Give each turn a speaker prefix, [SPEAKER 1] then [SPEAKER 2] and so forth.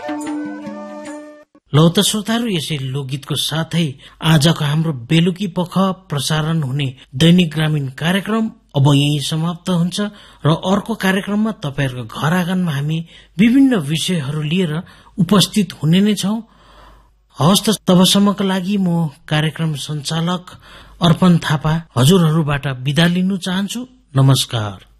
[SPEAKER 1] लौ त श्रोताहरू, यसै लोकगीतको साथै आजको हाम्रो बेलुकी पख प्रसारण हुने दैनिक ग्रामीण कार्यक्रम अब यही समाप्त हुन्छ र अर्को कार्यक्रममा तपाईहरूको घर आँगनमा हामी विभिन्न विषयहरू लिएर उपस्थित हुने नै छौं। हवस् त, तबसम्मका लागि म कार्यक्रम सञ्चालक अर्पण थापा हजुरहरूबाट बिदा लिनु चाहन्छु। नमस्कार।